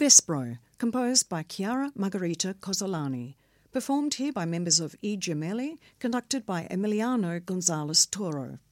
Vespro, composed by Chiara Margherita Cozzolani. Performed here by members of I Gemelli, conducted by Emiliano Gonzalez Toro.